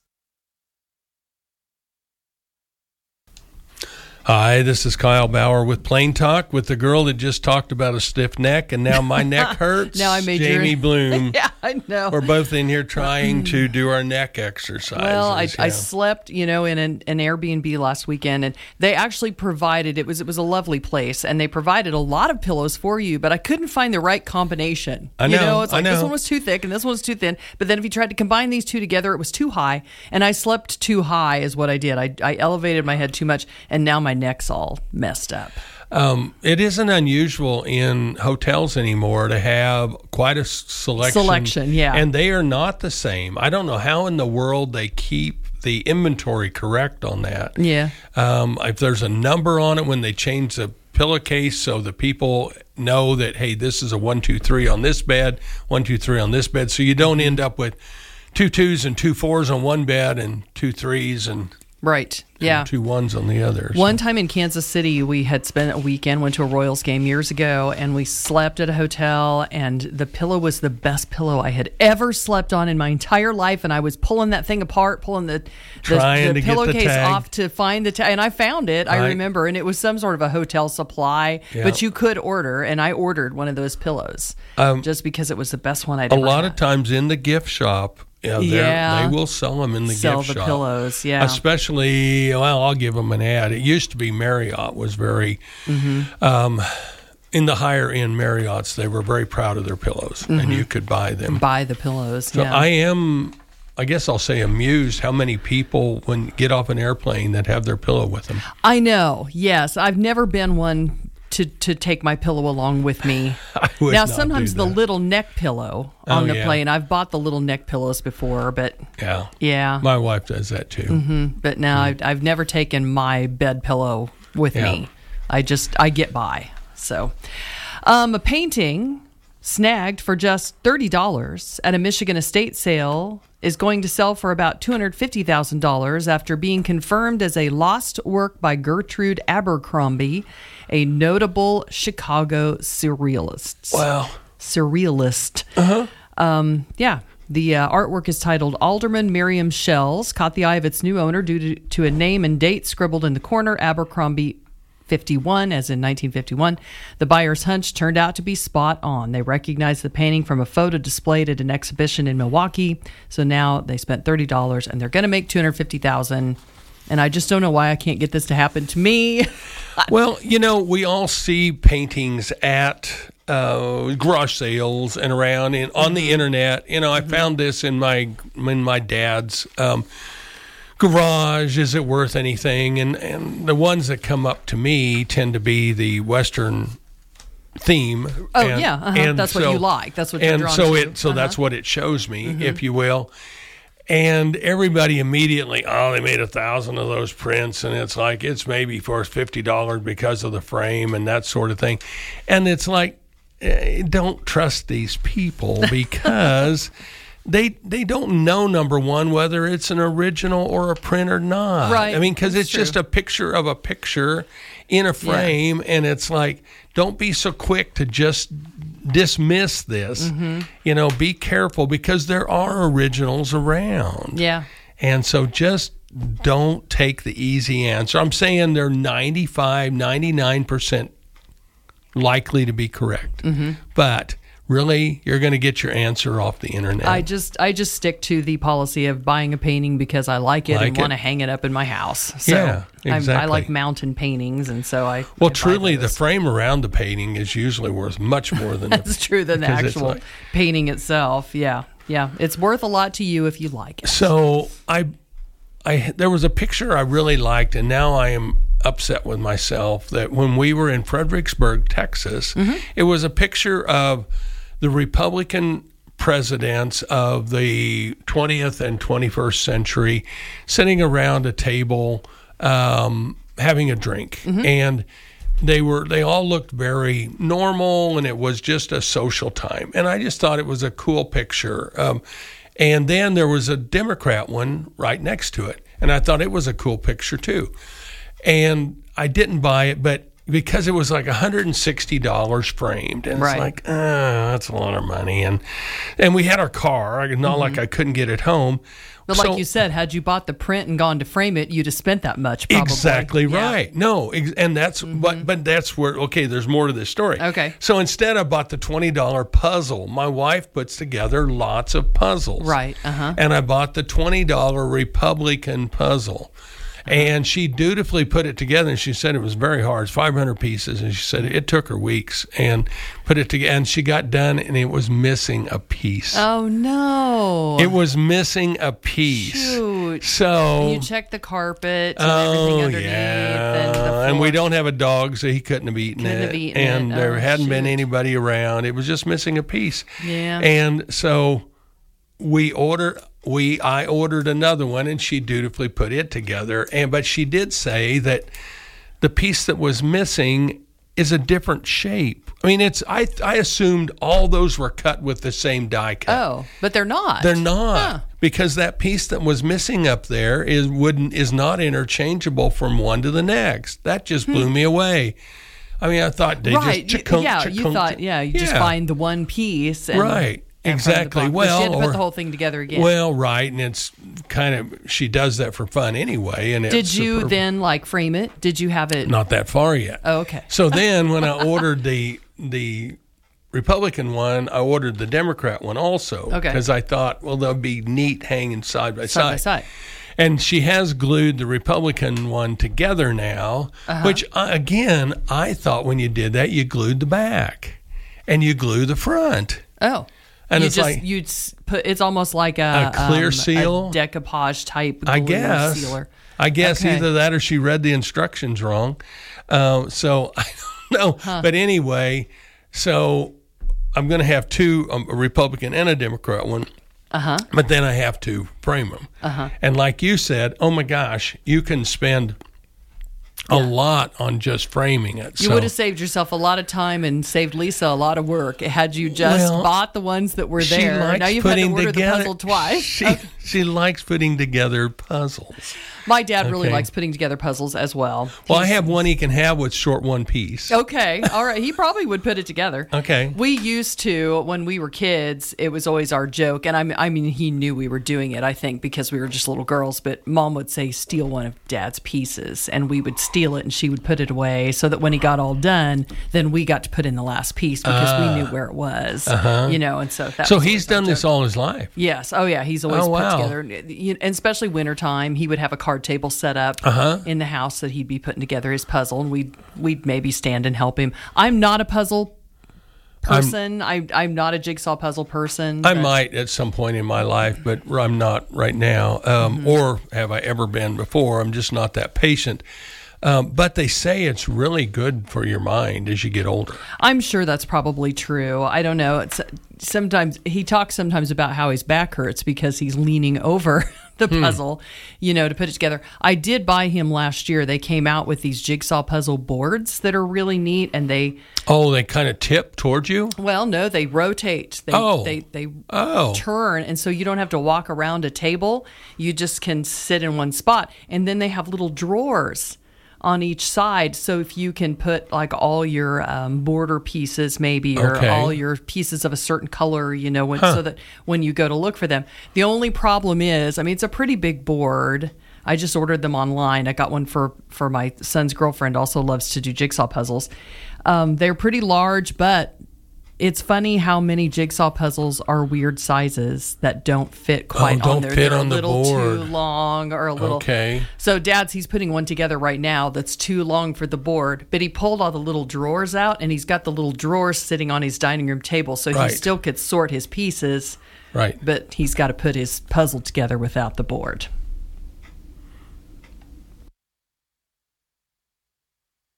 S1: Hi, this is Kyle Bauer with Plain Talk with the girl that just talked about a stiff neck, and now my neck hurts.
S20: Now I made
S1: Jamie
S20: your...
S1: Bloom.
S20: Yeah, I know.
S1: We're both in here trying to do our neck exercises.
S20: Well, I,
S1: yeah.
S20: I slept, you know, in an, an Airbnb last weekend, and they actually provided it was it was a lovely place, and they provided a lot of pillows for you, but I couldn't find the right combination.
S1: I know.
S20: You know, it's like
S1: I know.
S20: This one was too thick and this one was too thin. But then if you tried to combine these two together, it was too high, and I slept too high is what I did. I I elevated my head too much, and now my neck's all messed up.
S1: Um, it isn't unusual in hotels anymore to have quite a selection.
S20: Selection, yeah.
S1: And they are not the same. I don't know how in the world they keep the inventory correct on that.
S20: Yeah.
S1: Um, if there's a number on it when they change the pillowcase so the people know that, hey, this is a one, two, three on this bed, one, two, three on this bed. So you don't end up with two twos and two fours on one bed and two threes and
S20: Right. Yeah.
S1: two ones on the other. So.
S20: One time in Kansas City, we had spent a weekend, went to a Royals game years ago, and we slept at a hotel, and the pillow was the best pillow I had ever slept on in my entire life, and I was pulling that thing apart, pulling the, the,
S1: Trying
S20: the
S1: to get the
S20: pillowcase
S1: tag.
S20: off to find the tag, and I found it, I
S1: Right.
S20: remember, and it was some sort of a hotel supply,
S1: Yeah.
S20: but you could order, and I ordered one of those pillows
S1: Um,
S20: just because it was the best one I'd
S1: A
S20: ever
S1: lot
S20: had.
S1: of times in the gift shop, you know, they're-
S20: Yeah.
S1: they will sell them in the
S20: Sell
S1: gift
S20: the
S1: shop.
S20: pillows, yeah.
S1: Especially, well, I'll give them an ad. It used to be Marriott was very,
S20: Mhm.
S1: um, in the higher end Marriotts, they were very proud of their pillows, and
S20: Mhm.
S1: you could buy them.
S20: Buy the pillows,
S1: So
S20: yeah.
S1: I am, I guess I'll say, amused how many people, when get off an airplane, that have their pillow with them.
S20: I know, yes. I've never been one to, to take my pillow along with me.
S1: I would
S20: now,
S1: not
S20: sometimes
S1: do
S20: the
S1: that.
S20: little neck pillow
S1: Oh,
S20: on the
S1: yeah.
S20: plane, I've bought the little neck pillows before, but
S1: Yeah.
S20: yeah.
S1: My wife does that too.
S20: hmm But now I've, I've never taken my bed pillow with
S1: Yeah.
S20: me. I just, I get by. So, um, a painting snagged for just thirty dollars at a Michigan estate sale is going to sell for about two hundred fifty thousand dollars after being confirmed as a lost work by Gertrude Abercrombie, a notable Chicago surrealist.
S1: Wow.
S20: Surrealist.
S1: Uh-huh.
S20: Um, yeah. The uh, artwork is titled Alderman Miriam Shells, caught the eye of its new owner due to, to a name and date scribbled in the corner, Abercrombie fifty-one, as in nineteen fifty-one. The buyer's hunch turned out to be spot on. They recognized the painting from a photo displayed at an exhibition in Milwaukee. So now they spent thirty dollars and they're going to make two hundred fifty thousand dollars. And I just don't know why I can't get this to happen to me.
S1: Well, you know, we all see paintings at uh, garage sales and around and on the internet. You know, I found this in my in my dad's um, garage. Is it worth anything? And and the ones that come up to me tend to be the Western theme.
S20: Oh,
S1: and,
S20: yeah, uh-huh.
S1: and
S20: That's what
S1: so-
S20: you like. That's what you're
S1: and
S20: drawn
S1: so
S20: to.
S1: it so
S20: Uh-huh.
S1: that's what it shows me,
S20: Mhm.
S1: if you will. And everybody immediately, oh, they made a thousand of those prints, and it's like it's maybe for fifty dollars because of the frame and that sort of thing. And it's like, eh, don't trust these people because they they don't know, number one, whether it's an original or a print or not.
S20: Right.
S1: I mean, because
S20: That's
S1: it's just
S20: true.
S1: a picture of a picture in a frame, and it's like, don't be so quick to just dismiss this.
S20: Mhm.
S1: You know, be careful because there are originals around.
S20: Yeah.
S1: And so just don't take the easy answer. I'm saying they're ninety-five, ninety-nine percent likely to be correct.
S20: Mhm.
S1: But really, you're going to get your answer off the internet.
S20: I just I just stick to the policy of buying a painting because I like it
S1: Like
S20: and
S1: it.
S20: want to hang it up in my house. So
S1: Yeah,
S20: I'm, I
S1: exactly.
S20: like mountain paintings, and so I.
S1: well,
S20: I buy
S1: truly, the
S20: those.
S1: frame around the painting is usually worth much more than
S20: That's true than the
S1: because it's
S20: actual
S1: like-
S20: painting itself. Yeah, yeah, it's worth a lot to you if you like it.
S1: So I, I there was a picture I really liked, and now I am upset with myself that when we were in Fredericksburg, Texas,
S20: Mm-hmm.
S1: it was a picture of the Republican presidents of the twentieth and twenty-first century sitting around a table um, having a drink. Mm-hmm. And they were they all looked very normal, and it was just a social time. And I just thought it was a cool picture. Um, and then there was a Democrat one right next to it, and I thought it was a cool picture too. And I didn't buy it, but because it was like one hundred sixty dollars framed, and
S20: right.
S1: it's like, uh, that's a lot of money. And and we had our car. Not mm-hmm. like I couldn't get it home.
S20: But
S1: so,
S20: like you said, had you bought the print and gone to frame it, you'd have spent that much. Probably.
S1: Exactly
S20: yeah.
S1: right. No, ex- and that's mm-hmm. but but that's where okay. There's more to this story.
S20: Okay.
S1: So instead, I bought the twenty dollar puzzle. My wife puts together lots of puzzles.
S20: Right. Uh huh.
S1: And I bought the twenty dollar Republican puzzle. And she dutifully put it together, and she said it was very hard. It's five hundred pieces, and she said it took her weeks and put it together. And she got done, and it was missing a piece.
S20: Oh no!
S1: It was missing a piece.
S20: Shoot!
S1: So
S20: and you checked the carpet and
S1: oh,
S20: everything underneath,
S1: yeah.
S20: and the floor.
S1: And we don't have a dog, so he couldn't have eaten
S20: couldn't
S1: it.
S20: Have eaten
S1: and
S20: it.
S1: there
S20: oh,
S1: hadn't
S20: shoot.
S1: been anybody around. It was just missing a piece.
S20: Yeah.
S1: And so we ordered. We I ordered another one, and she dutifully put it together. And but she did say that the piece that was missing is a different shape. I mean, it's I I assumed all those were cut with the same die cut.
S20: Oh, but they're not.
S1: They're not
S20: huh.
S1: because that piece that was missing up there is wouldn't is not interchangeable from one to the next. That just blew hmm. me away. I mean, I thought they
S20: right.
S1: just chunk,
S20: yeah,
S1: chunk,
S20: you thought yeah, you
S1: yeah.
S20: just find the one piece and
S1: right. Exactly.
S20: Well, she had to
S1: or,
S20: put the whole thing together again.
S1: Well, right, and it's kind of she does that for fun anyway. And
S20: did
S1: it's
S20: you
S1: super,
S20: then like frame it? Did you have it?
S1: Not that far yet.
S20: Oh, okay.
S1: So then, when I ordered the the Republican one, I ordered the Democrat one also.
S20: Okay.
S1: Because I thought, well, they'll be neat hanging side by
S20: side.
S1: side.
S20: Side by side.
S1: And she has glued the Republican one together now, uh-huh. which uh, again, I thought when you did that, you glued the back and you glue the front.
S20: Oh.
S1: And
S20: you
S1: it's
S20: just
S1: like
S20: you'd put it's almost like a,
S1: a clear
S20: um,
S1: seal,
S20: a decoupage type glue
S1: I guess.
S20: sealer.
S1: I guess
S20: okay.
S1: either that or she read the instructions wrong. Uh, so I don't know.
S20: Huh.
S1: But anyway, so I'm going to have two, um, a Republican and a Democrat one.
S20: Uh-huh.
S1: But then I have to frame them.
S20: Uh-huh.
S1: And like you said, oh my gosh, you can spend a yeah. lot on just framing it.
S20: You
S1: so.
S20: would have saved yourself a lot of time and saved Lisa a lot of work had you just
S1: well,
S20: bought the ones that were
S1: she
S20: there.
S1: Likes
S20: now you've had to order
S1: together,
S20: the puzzle twice.
S1: She,
S20: okay.
S1: she likes putting together puzzles.
S20: My dad really
S1: okay.
S20: likes putting together puzzles as well.
S1: Well,
S20: He's,
S1: I have one he can have with short one piece.
S20: Okay. All right. He probably would put it together.
S1: Okay.
S20: We used to, when we were kids, it was always our joke. And I, I mean, he knew we were doing it, I think, because we were just little girls. But Mom would say, steal one of Dad's pieces. And we would steal it and she would put it away so that when he got all done, then we got to put in the last piece because uh, we knew where it was.
S1: Uh-huh.
S20: You know, and so that
S1: So
S20: was
S1: he's done this all his life?
S20: Yes. Oh, yeah. He's always
S1: oh,
S20: put
S1: wow.
S20: together. And especially wintertime, he would have a card table set up.
S1: Uh-huh.
S20: in the house that he'd be putting together his puzzle, and we'd we'd maybe stand and help him. I'm not a puzzle person. I'm, I, I'm not a jigsaw puzzle person.
S1: I might at some point in my life, but I'm not right now. Um,
S20: Mm-hmm.
S1: Or have I ever been before? I'm just not that patient. Um, but they say it's really good for your mind as you get older.
S20: I'm sure that's probably true. I don't know. It's sometimes he talks sometimes about how his back hurts because he's leaning over the
S1: hmm.
S20: puzzle, you know, to put it together. I did buy him last year. They came out with these jigsaw puzzle boards that are really neat, and they
S1: oh, they kind of tip towards you.
S20: Well, no, they rotate. They,
S1: oh,
S20: they they
S1: oh.
S20: turn, and so you don't have to walk around a table. You just can sit in one spot, and then they have little drawers on each side, so if you can put like all your um, border pieces maybe or
S1: okay.
S20: all your pieces of a certain color, you know, when,
S1: huh.
S20: so that when you go to look for them. The only problem is, I mean, it's a pretty big board. I just ordered them online. I got one for, for my son's girlfriend, also loves to do jigsaw puzzles. Um, they're pretty large, but it's funny how many jigsaw puzzles are weird sizes that don't fit quite
S1: oh, don't
S20: on there.
S1: fit
S20: They're
S1: on
S20: a little
S1: the board.
S20: too long or a little.
S1: Okay.
S20: So Dad's, he's putting one together right now that's too long for the board, but he pulled all the little drawers out and he's got the little drawers sitting on his dining room table, so
S1: right.
S20: he still could sort his pieces.
S1: Right.
S20: But he's got to put his puzzle together without the board.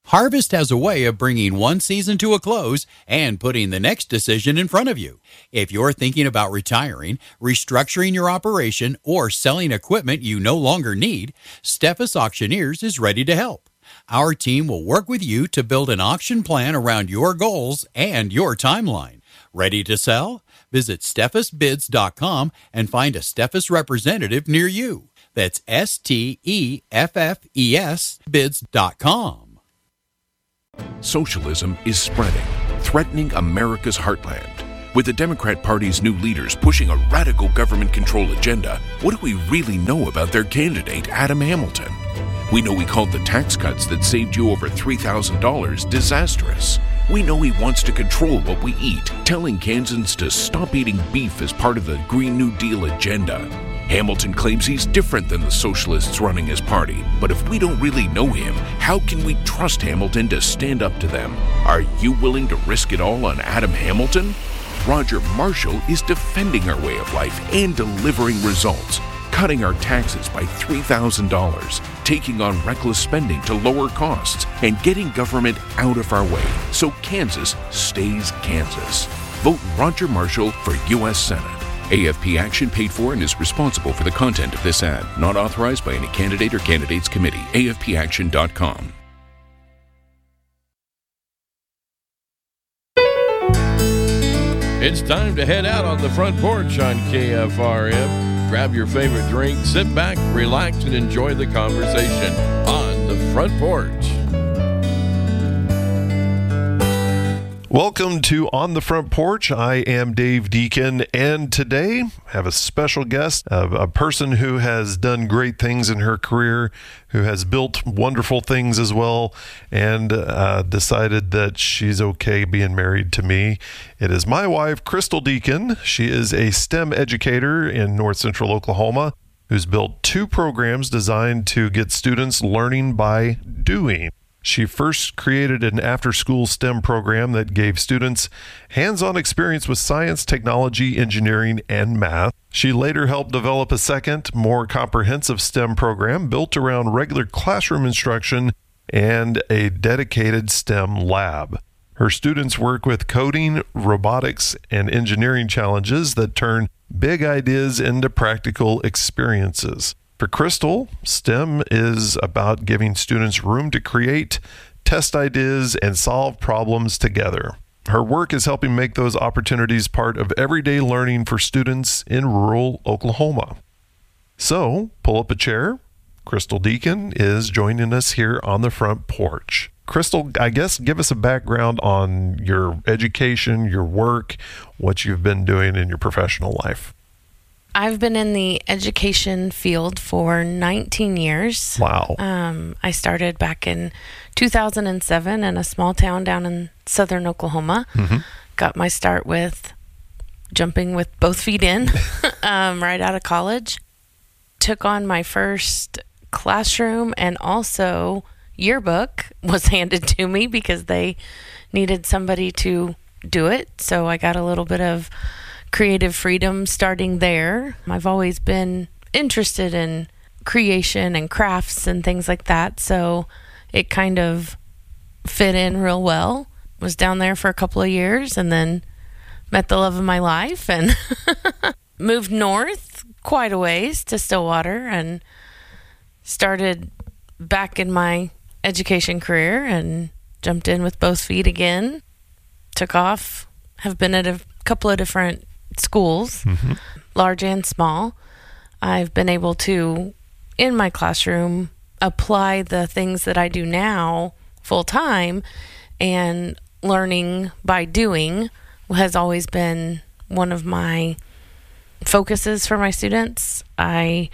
S2: Harvest has a way of bringing one season to a close and putting the next decision in front of you. If you're thinking about retiring, restructuring your operation, or selling equipment you no longer need, Steffes Auctioneers is ready to help. Our team will work with you to build an auction plan around your goals and your timeline. Ready to sell? Visit Steffes Bids dot com and find a Steffes representative near you. That's S T E F F E S bids dot com.
S22: Socialism is spreading, threatening America's heartland. With the Democrat Party's new leaders pushing a radical government control agenda, what do we really know about their candidate, Adam Hamilton? We know he called the tax cuts that saved you over three thousand dollars disastrous. We know he wants to control what we eat, telling Kansans to stop eating beef as part of the Green New Deal agenda. Hamilton claims he's different than the socialists running his party, but if we don't really know him, how can we trust Hamilton to stand up to them? Are you willing to risk it all on Adam Hamilton? Roger Marshall is defending our way of life and delivering results, cutting our taxes by three thousand dollars, taking on reckless spending to lower costs, and getting government out of our way so Kansas stays Kansas. Vote Roger Marshall for U S Senate. A F P Action paid for and is responsible for the content of this ad. Not authorized by any candidate or candidates committee. A F P action dot com.
S6: It's time to head out on the front porch on K F R M. Grab your favorite drink, sit back, relax, and enjoy the conversation on the front porch.
S14: Welcome to On the Front Porch. I am Dave Deacon, and today I have a special guest, a, a person who has done great things in her career, who has built wonderful things as well, and uh, decided that she's okay being married to me. It is my wife, Crystal Deacon. She is a STEM educator in North Central Oklahoma who's built two programs designed to get students learning by doing. She first created an after-school STEM program that gave students hands-on experience with science, technology, engineering, and math. She later helped develop a second, more comprehensive STEM program built around regular classroom instruction and a dedicated STEM lab. Her students work with coding, robotics, and engineering challenges that turn big ideas into practical experiences. For Crystal, STEM is about giving students room to create, test ideas, and solve problems together. Her work is helping make those opportunities part of everyday learning for students in rural Oklahoma. So, pull up a chair. Crystal Deacon is joining us here on the front porch. Crystal, I guess give us a background on your education, your work, what you've been doing in your professional life.
S13: I've been in the education field for nineteen years.
S14: Wow.
S13: Um, I started back in two thousand seven in a small town down in southern Oklahoma. Mm-hmm. Got my start with jumping with both feet in um, right out of college. Took on my first classroom, and also yearbook was handed to me because they needed somebody to do it. So I got a little bit of creative freedom starting there. I've always been interested in creation and crafts and things like that, so it kind of fit in real well. Was down there for a couple of years and then met the love of my life and moved north quite a ways to Stillwater and started back in my education career and jumped in with both feet again. Took off. Have been at a couple of different schools, mm-hmm. large and small. I've been able to, in my classroom, apply the things that I do now full time, and learning by doing has always been one of my focuses for my students. I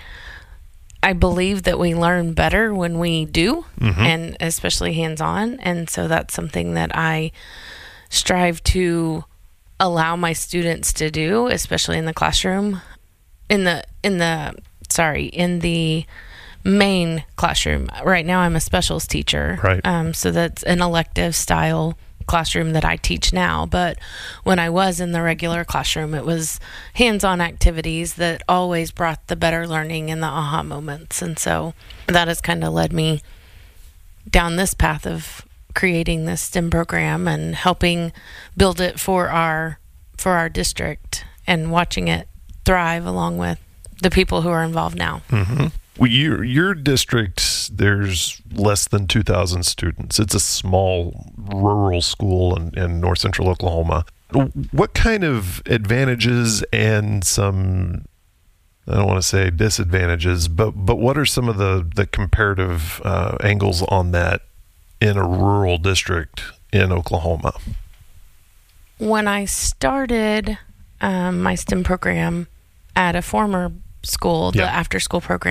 S13: I believe that we learn better when we do, mm-hmm. and especially hands-on, and so that's something that I strive to allow my students to do, especially in the classroom, in the, in the, sorry, in the main classroom. Right now I'm a specials teacher.
S14: Right.
S13: Um, so that's an elective style classroom that I teach now. But when I was in the regular classroom, it was hands-on activities that always brought the better learning and the aha moments. And so that has kind of led me down this path of creating this STEM program and helping build it for our for our district and watching it thrive along with the people who are involved now.
S14: Mm-hmm. Well, your, your district, there's less than two thousand students. It's a small rural school in, in north central Oklahoma. What kind of advantages and some, I don't want to say disadvantages, but but what are some of the, the comparative uh, angles on that in a rural district in Oklahoma?
S13: When I started um, my STEM program at a former school, the
S14: Yeah.
S13: after school program,